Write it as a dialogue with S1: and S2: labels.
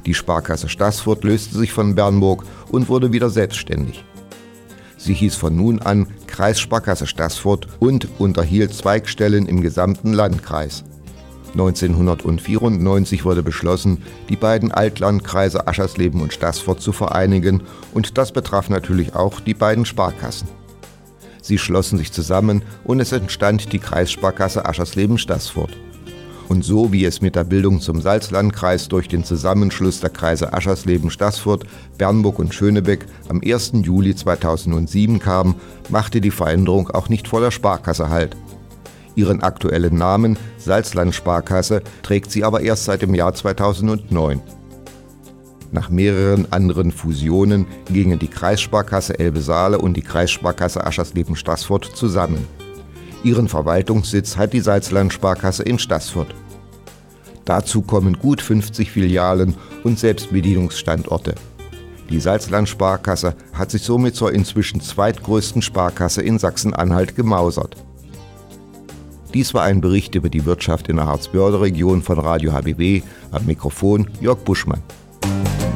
S1: Die Sparkasse Staßfurt löste sich von Bernburg und wurde wieder selbstständig. Sie hieß von nun an Kreissparkasse Staßfurt und unterhielt Zweigstellen im gesamten Landkreis. 1994 wurde beschlossen, die beiden Altlandkreise Aschersleben und Staßfurt zu vereinigen, und das betraf natürlich auch die beiden Sparkassen. Sie schlossen sich zusammen und es entstand die Kreissparkasse Aschersleben-Staßfurt. Und so wie es mit der Bildung zum Salzlandkreis durch den Zusammenschluss der Kreise Aschersleben, Staßfurt, Bernburg und Schönebeck am 1. Juli 2007 kam, machte die Veränderung auch nicht vor der Sparkasse Halt. Ihren aktuellen Namen, Salzland-Sparkasse, trägt sie aber erst seit dem Jahr 2009. Nach mehreren anderen Fusionen gingen die Kreissparkasse Elbe-Saale und die Kreissparkasse Aschersleben-Staßfurt zusammen. Ihren Verwaltungssitz hat die Salzland-Sparkasse in Staßfurt. Dazu kommen gut 50 Filialen und Selbstbedienungsstandorte. Die Salzland-Sparkasse hat sich somit zur inzwischen zweitgrößten Sparkasse in Sachsen-Anhalt gemausert. Dies war ein Bericht über die Wirtschaft in der Harzbörde-Region von Radio HBW. Am Mikrofon Jörg Buschmann.